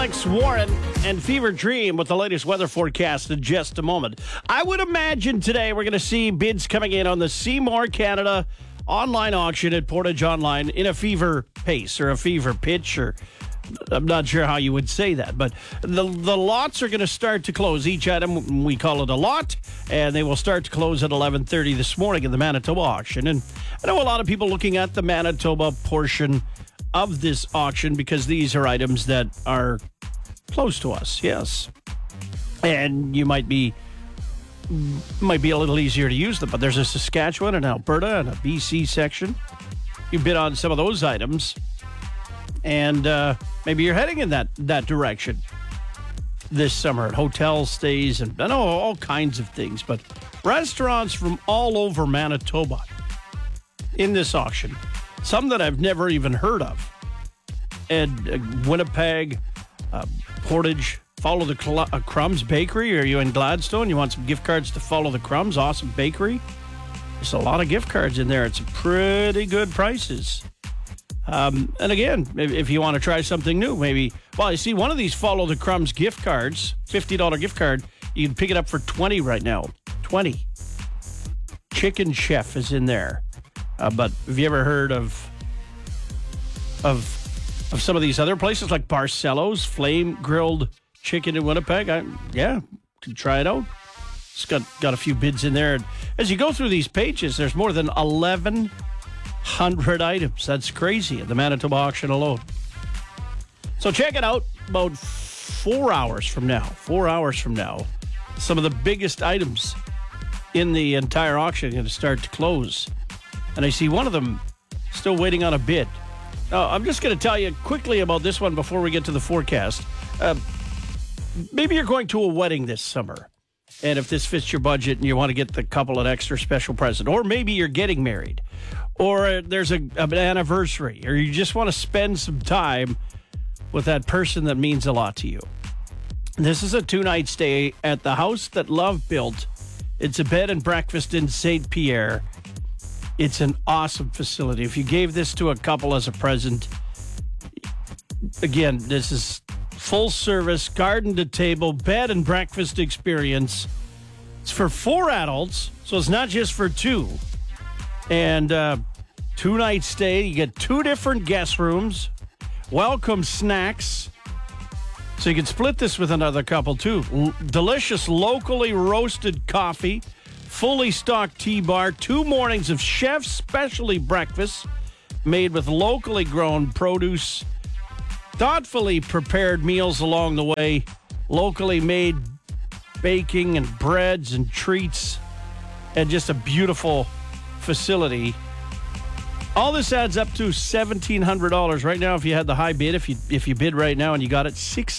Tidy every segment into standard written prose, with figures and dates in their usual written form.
Alex Warren and Fever Dream with the latest weather forecast in just a moment. I would imagine today we're going to see bids coming in on the Seymour Canada online auction at Portage Online in a fever pace or a fever pitch, or I'm not sure how you would say that, but the lots are going to start to close. Each item, we call it a lot, and they will start to close at 11:30 this morning in the Manitoba auction. And I know a lot of people looking at the Manitoba portion of this auction because these are items that are close to us, yes. And you might be a little easier to use them, but there's a Saskatchewan, an Alberta, and a BC section. You bid on some of those items, and maybe you're heading in that direction this summer at hotel stays and I know all kinds of things, but restaurants from all over Manitoba in this auction. Some that I've never even heard of. And Winnipeg, Portage, Follow the Crumbs Bakery. Are you in Gladstone? You want some gift cards to Follow the Crumbs? Awesome bakery. There's a lot of gift cards in there. It's pretty good prices. And again, if you want to try something new, maybe, well, you see one of these Follow the Crumbs gift cards, $50 gift card, you can pick it up for $20 right now. $20. Chicken Chef is in there. But have you ever heard of some of these other places like Barcelo's Flame Grilled Chicken in Winnipeg? Yeah, can try it out. It's got a few bids in there. And as you go through these pages, there's more than 1,100 items. That's crazy in the Manitoba auction alone. So check it out about 4 hours from now. 4 hours from now, some of the biggest items in the entire auction are going to start to close. And I see one of them still waiting on a bid. Now, I'm just going to tell you quickly about this one before we get to the forecast. Maybe you're going to a wedding this summer, and if this fits your budget and you want to get the couple an extra special present, or maybe you're getting married, or there's an anniversary, or you just want to spend some time with that person that means a lot to you. This is a 2-night stay at the house that Love built. It's a bed and breakfast in St. Pierre. It's an awesome facility. If you gave this to a couple as a present, again, this is full service, garden to table, bed and breakfast experience. It's for 4 adults, so it's not just for 2. And 2-night stay, you get 2 different guest rooms, welcome snacks, so you can split this with another couple too. Delicious locally roasted coffee, fully stocked tea bar, 2 mornings of chef's specialty breakfast made with locally grown produce, thoughtfully prepared meals along the way, locally made baking and breads and treats, and just a beautiful facility. All this adds up to $1,700 right now. If you had the high bid, if you bid right now and you got it,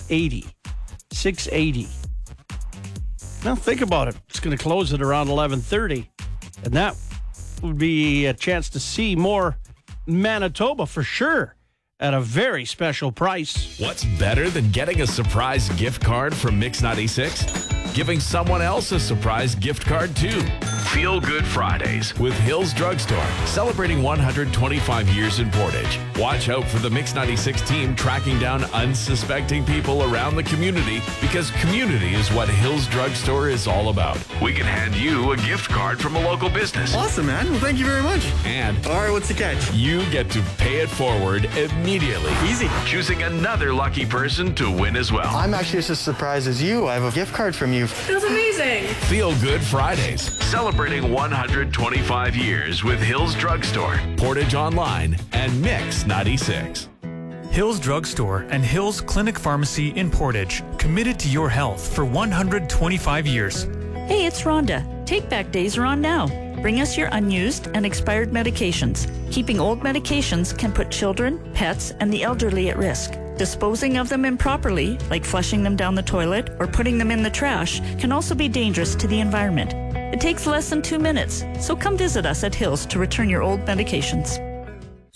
$680. Now think about it. It's going to close at around 11:30, and that would be a chance to see more Manitoba for sure at a very special price. What's better than getting a surprise gift card from Mix 96? Giving someone else a surprise gift card too. Feel Good Fridays with Hills Drugstore, celebrating 125 years in Portage. Watch out for the Mix 96 team tracking down unsuspecting people around the community, because community is what Hills Drugstore is all about. We can hand you a gift card from a local business. Awesome, man. Well, thank you very much. And all right, what's the catch? You get to pay it forward immediately. Easy. Choosing another lucky person to win as well. I'm actually just as surprised as you. I have a gift card from you. Feels amazing. Feel Good Fridays, celebrating 125 years with Hills Drugstore, Portage Online, and Mix 96. Hills Drugstore and Hills Clinic Pharmacy in Portage, committed to your health for 125 years. Hey, it's Rhonda. Take Back days are on now. Bring us your unused and expired medications. Keeping old medications can put children, pets, and the elderly at risk. Disposing of them improperly, like flushing them down the toilet or putting them in the trash, can also be dangerous to the environment. It takes less than 2 minutes, so come visit us at Hills to return your old medications.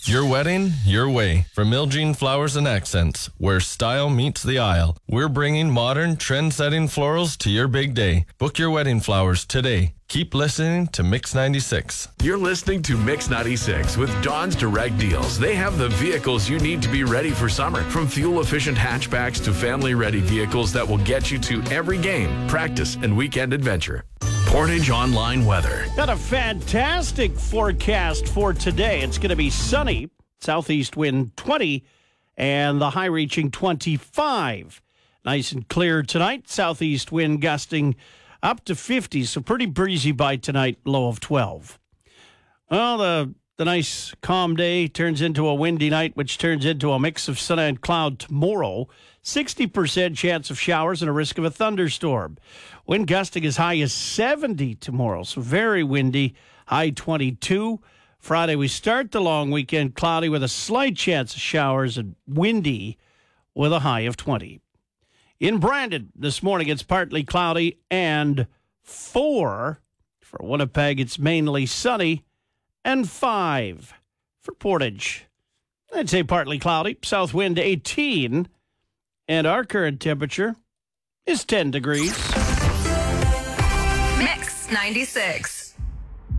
Your wedding, your way. From Ilgene Flowers and Accents, where style meets the aisle. We're bringing modern, trend-setting florals to your big day. Book your wedding flowers today. Keep listening to Mix 96. You're listening to Mix 96 with Dawn's Direct Deals. They have the vehicles you need to be ready for summer. From fuel-efficient hatchbacks to family-ready vehicles that will get you to every game, practice, and weekend adventure. Portage Online Weather. Got a fantastic forecast for today. It's going to be sunny, southeast wind 20, and the high reaching 25. Nice and clear tonight, southeast wind gusting up to 50, so pretty breezy by tonight, low of 12. Well, the nice calm day turns into a windy night, which turns into a mix of sun and cloud tomorrow. 60% chance of showers and a risk of a thunderstorm. Wind gusting as high as 70 tomorrow, so very windy, high 22. Friday, we start the long weekend cloudy with a slight chance of showers and windy with a high of 20. In Brandon, this morning, it's partly cloudy and 4. For Winnipeg, it's mainly sunny and 5. For Portage, I'd say partly cloudy, south wind 18, and our current temperature is 10 degrees. Mix 96.